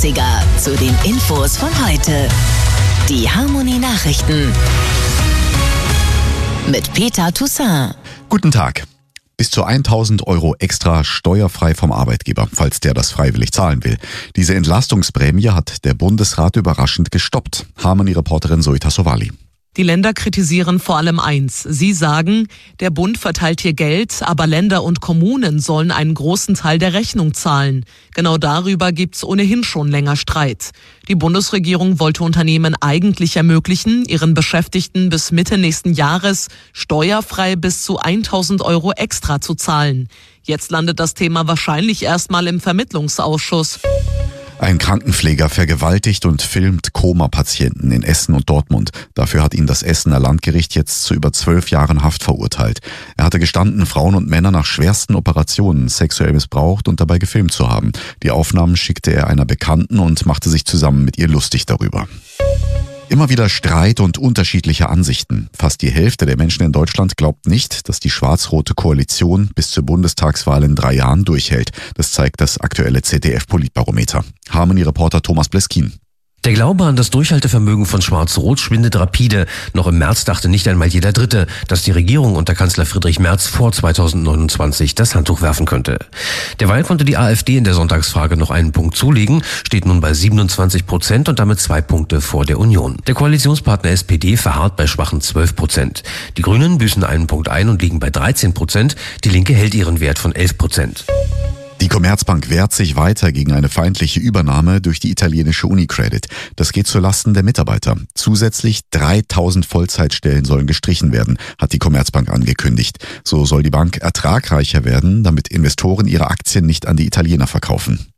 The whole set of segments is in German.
80er zu den Infos von heute. Die Harmony Nachrichten mit Peter Toussaint. Guten Tag. Bis zu 1.000 € extra steuerfrei vom Arbeitgeber, falls der das freiwillig zahlen will. Diese Entlastungsprämie hat der Bundesrat überraschend gestoppt. Harmony-Reporterin Zoita Sowali. Die Länder kritisieren vor allem eins. Sie sagen, der Bund verteilt hier Geld, aber Länder und Kommunen sollen einen großen Teil der Rechnung zahlen. Genau darüber gibt's ohnehin schon länger Streit. Die Bundesregierung wollte Unternehmen eigentlich ermöglichen, ihren Beschäftigten bis Mitte nächsten Jahres steuerfrei bis zu 1.000 € extra zu zahlen. Jetzt landet das Thema wahrscheinlich erstmal im Vermittlungsausschuss. Ein Krankenpfleger vergewaltigt und filmt Koma-Patienten in Essen und Dortmund. Dafür hat ihn das Essener Landgericht jetzt zu über 12 Jahren Haft verurteilt. Er hatte gestanden, Frauen und Männer nach schwersten Operationen sexuell missbraucht und dabei gefilmt zu haben. Die Aufnahmen schickte er einer Bekannten und machte sich zusammen mit ihr lustig darüber. Immer wieder Streit und unterschiedliche Ansichten. Fast die Hälfte der Menschen in Deutschland glaubt nicht, dass die schwarz-rote Koalition bis zur Bundestagswahl in 3 Jahren durchhält. Das zeigt das aktuelle ZDF-Politbarometer. Harmony-Reporter Thomas Bleskin. Der Glaube an das Durchhaltevermögen von Schwarz-Rot schwindet rapide. Noch im März dachte nicht einmal jeder Dritte, dass die Regierung unter Kanzler Friedrich Merz vor 2029 das Handtuch werfen könnte. Derweil konnte die AfD in der Sonntagsfrage noch einen Punkt zulegen, steht nun bei 27% und damit 2 Punkte vor der Union. Der Koalitionspartner SPD verharrt bei schwachen 12%. Die Grünen büßen einen Punkt ein und liegen bei 13%. Die Linke hält ihren Wert von 11%. Die Commerzbank wehrt sich weiter gegen eine feindliche Übernahme durch die italienische UniCredit. Das geht zulasten der Mitarbeiter. Zusätzlich 3.000 Vollzeitstellen sollen gestrichen werden, hat die Commerzbank angekündigt. So soll die Bank ertragreicher werden, damit Investoren ihre Aktien nicht an die Italiener verkaufen.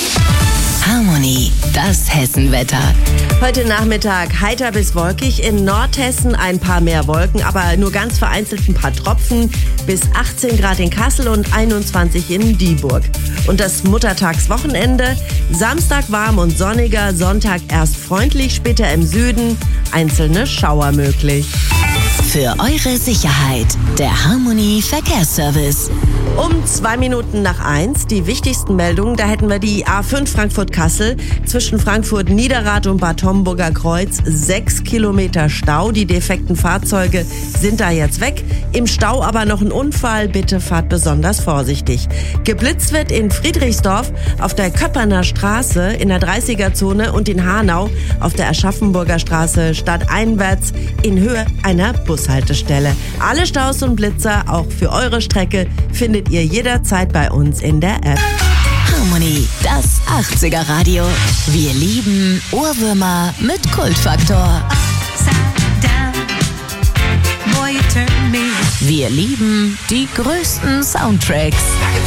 Harmony, das Hessenwetter. Heute Nachmittag heiter bis wolkig, in Nordhessen ein paar mehr Wolken, aber nur ganz vereinzelt ein paar Tropfen, bis 18 Grad in Kassel und 21 in Dieburg. Und das Muttertagswochenende, Samstag warm und sonniger, Sonntag erst freundlich, später im Süden einzelne Schauer möglich. Für eure Sicherheit, der Harmony Verkehrsservice. Um 2 Minuten nach 1, die wichtigsten Meldungen, da hätten wir die A5 Frankfurt-Kassel zwischen Frankfurt-Niederrad und Bad Homburger Kreuz 6 Kilometer Stau. Die defekten Fahrzeuge sind da jetzt weg. Im Stau aber noch ein Unfall, bitte fahrt besonders vorsichtig. Geblitzt wird in Friedrichsdorf auf der Köpperner Straße in der 30er-Zone und in Hanau auf der Aschaffenburger Straße stadteinwärts in Höhe einer Bushaltestelle. Alle Staus und Blitzer, auch für eure Strecke, findet ihr jederzeit bei uns in der App. Harmony, das 80er Radio. Wir lieben Ohrwürmer mit Kultfaktor. Wir lieben die größten Soundtracks.